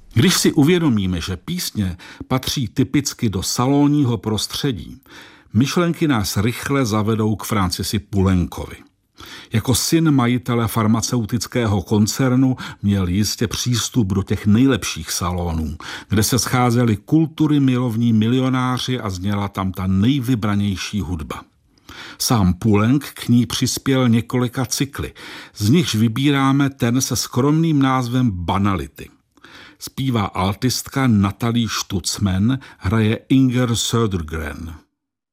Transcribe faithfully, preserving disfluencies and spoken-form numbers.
Když si uvědomíme, že písně patří typicky do salonního prostředí, myšlenky nás rychle zavedou k Francisi Poulencovi. Jako syn majitele farmaceutického koncernu měl jistě přístup do těch nejlepších salonů, kde se scházeli kultury milovní milionáři a zněla tam ta nejvybranější hudba. Sám Poulenc k ní přispěl několika cykly, z nichž vybíráme ten se skromným názvem Banality. Zpívá altistka Nathalie Stutzman, hraje Inger Södergren.